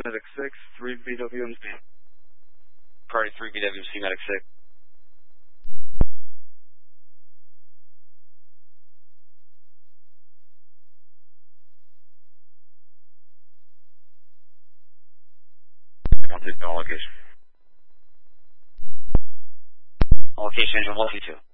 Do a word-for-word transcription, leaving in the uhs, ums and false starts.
Medic six, three B W M C. Priority three B W M C, Medic six. one two two, all location. All location, engine one two two.